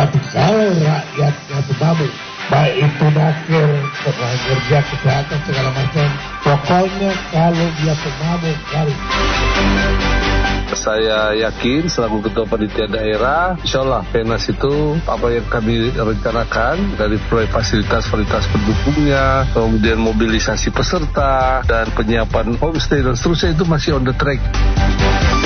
Tapi kalau rakyatnya penabung, baik itu nakir, tenaga kerja, kesehatan, segala macam, pokoknya kalau dia penabung garis. Saya yakin selaku Ketua Panitia Daerah, insya Allah PENAS itu apa yang kami rencanakan dari fasilitas-fasilitas pendukungnya, kemudian mobilisasi peserta dan penyiapan homestay dan seterusnya itu masih on the track.